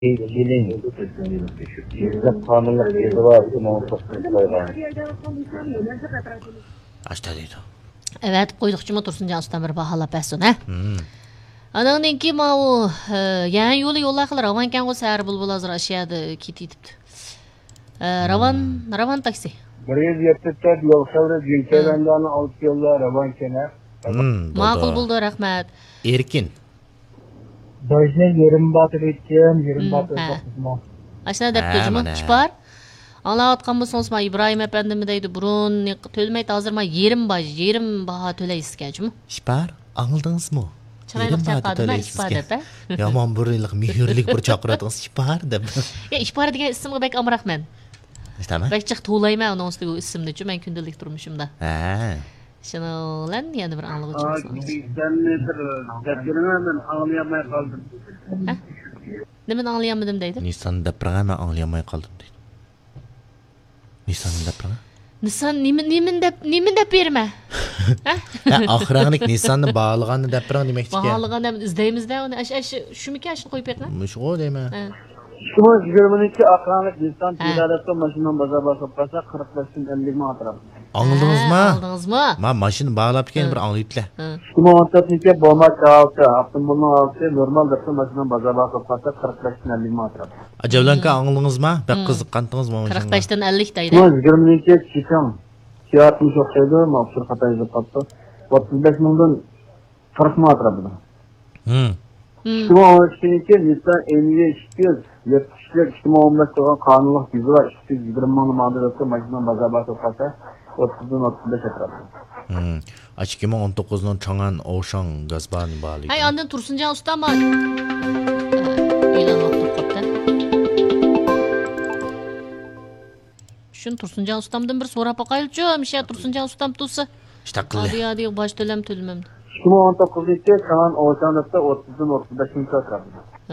Gelin. Yüzde kanunlar yazı var. Aşağıdaydı. Evet, koydukçuma Tursuncan ustam bir bahalap etsin, he? Anandan ki o yani yolla kılar. Avanken o səhər bulbul hazır aşağıda kititipti. Ravan taksi. Buraya yaptıklar yol çevre Gülçeven'den alt yollar Ravan kenar. Mağul buldu, rahmet. Erkin. Dojne yerim batır ettim, yerim batır bakma. Aşağıda deptözümü çıpar. Anlatkan bu sonsma İbrahim Efendimi deydi. Burun tölmeyt hazırma yerim baha töle iskecim. Şipar, anıldınız mı? Çıraylık çakadım ben işpar dep. Yaman buraylık, mühürlük bir çakıradınız şipar dep. Ya işpar degen isimge bek amrak men. İşte mi? Bek çık tuğlayma onun üstü isimde çünkü ben gündelik durmuşum da. He. Şunu lan yani bir anlığı çıksın. Sen nedir? Depremden ben anlayamaya kaldım. Demin anlayamadım deydi. Nisan depremi hemen anlayamaya kaldım deydi. Nisan'ın depremi? Nisan nimin dep verme. Ahıranlık Nisan'ın bağlığını depremi demek ki. Bağlığını demin izleyimizde onu şu mükemmel şunu koyup ekle. Mış o değil mi? Şuma 22 akranlık insan tilaretle maşından baza basıp basa 45'in 50'mi atıram. Anladınız mı? mı? Ma maşını bağlap keyin bir anlayıpla. Şuma 18'e bomba çaltı, aptın bunu altı normal dörtte maşından baza basıp basa 45'in 50'mi atıram. Acablanka anladınız mı? Bek kızıkkandınız mı? 45'ten 50 deydi. Şuma 22 çıkam. 60 oksaydı ama absur hata yazıp attı. 35 milyon 40 mı atıram. Şuma 12'ninki Nisan 50'ye işitiyoruz. 70'ler iştime 15 olan kanunluk yüzü var. 220 milyon mağdur yoksa maçından baza basıp basa 30'dan 35 atıram. Açık 19'dan çangan oğuşan gazbani bağlıydı. Hay andın Tursuncan usta mı? İlan vakti koptu. Şun Tursuncan ustamdan bir soru bakayım. Şey Tursuncan ustam tutsa. İşte akıllı. Hadi baş tölmem. Şuma 19'da çangan oğuşan yoksa 30'dan 35'in atıram.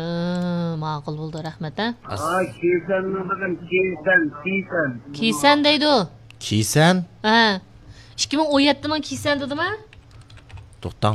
Mağul buldu rahmet ha. Kiysen ne bakın kiysen. Kiysen deydi o. Kiysen? Ha. 2017'den kiysen dedim ha? Tohtan.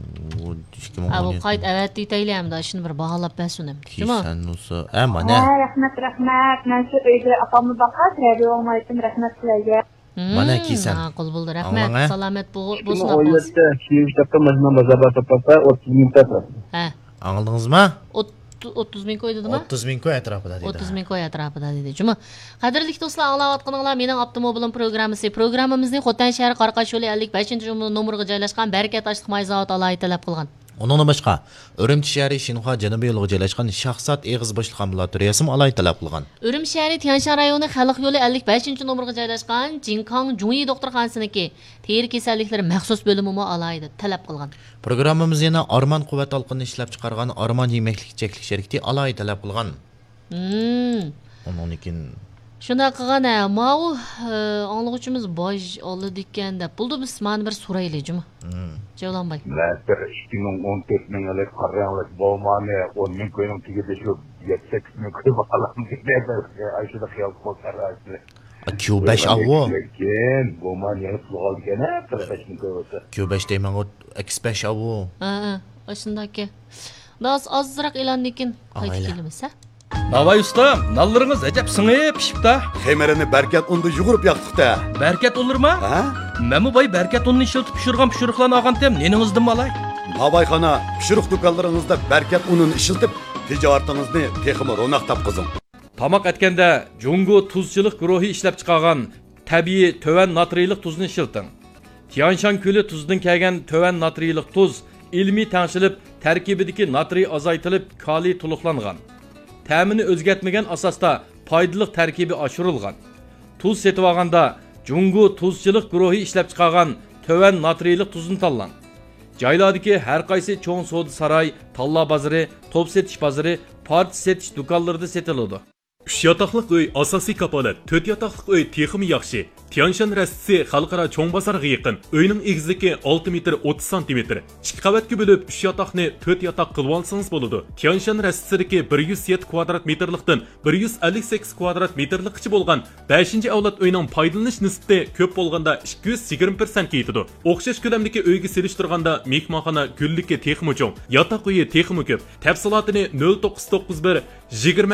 Ha bu kayıt evet deyteylim da şimdi bir bahalap ben sunem. Kiysen olsa. Ama ne? Rahmet. Ben şu öyle apamı bakar. Tabi olmayışım rahmet sileye. Bana kiysen. Mağul buldu rahmet. Salamet bulsun O apos. yette kiysen maçından baza basıp basa 30 bin atıram. Ha. Anladınız mı? 30 bin koy dedim ha? 30 bin koy etrafıda dedi. 30 bin koy etrafıda dedi. Cuma. Kadirlik dostlar anlayatqanlar mening Optimobil'in programmasi. Programmamizning Xotan shahri Qarqash yo'li 55 nomerga joylashgan Barakat Ashliq may zavod alayhi talab qilgan. Onun başqa Urumchi shahri Shinxua janubiy yo'liga joylashgan Shahzod Eg'iz boshliq ambulatoriyasi alayhi talab qilgan. Urumchi shahri Tianshan rayoni Xalq yo'li 55 nomerga joylashgan Jinkang Junyi doktorxonasiniki teri kasalliklari maxsus bo'limi alayhi talab qilgan. Programmamiz yana Arman quvvat olqinni ishlab chiqargan Arman yemeklik cheklik sherikti alayhi talab qilgan. Onunkin Shunda qilgan mau anglag'uchimiz bosh oldi ekan deb buldi biz mana bir so'raylik-mi? Javlanbay. Later 2014'ning alak qaranglik bo'lmani 10 ming ko'yning tigida shu 7-8 ming ko'y balam dedi. Ayshada xiyol qo'taradi. Q5 avvo. Keyin bo'lmani yana pul olgan 45 ming ko'y bo'lsa. Q5 deyman o X5 avvo. Shundaki. Das azroq e'lonnikin qaytib kelamiz, ha? Navay ustam, nallarınız acep sınıp pişip da. Xemerini berkat undu yugurup yaktık da. Berkat olur mu? Ha? Memu bay berkat ununu işiltip pişiriklarını ağan tem, neningizdim mi alay? Babayxana, pişirik dukanlarınızda berkat ununu işiltip, ticaretinizni teximi ronak tapkızın. Tamak etkende, Jungu tuzçılık guruhi işlep çıkargan, tabii töven natriylik tuzunu işiltin. Tianshan Kölü tuzdan kelgen töven natriylik tuz, ilmi tanışılıp, terkibideki natriy azaytılıp, kali tuluqlangan. Təmini özgətməyən asasda paydalıq tərkibi aşırılğan. Tuz setib alğanda Jungu tuzçılıq guruhi işləp çıxarğan tövən natriylıq tuzunu tanlan. Caylardakı hər qaysı çoğun soda saray, talla bazarı, top setiş bazarı, parti setiş dükanlarında setiladi. 3 yataqlıq uy asosiy kapolat, 4 yataqlıq uy texmi yaxshi. Tianshan rastisi xalqaro cho'ng bozorga yaqin. Uyning egizligi 6 metr 30 cm. 2 qavatga bo'lib 3 yataqni 4 yataq qilib olsangiz bo'ladi. Tianshan rastisidagi 107 kvadrat metrlikdan 158 kvadrat metrlikcha bo'lgan 5-avlod uyning foydalanish nisbati ko'p bo'lganda 220% yetadi. O'xshash ko'lamdagi uyga selishtirganda mehmonxona kunlikka texmi cho'ng, yataq uyi texmi ko'p. Tafsilotini 0991 20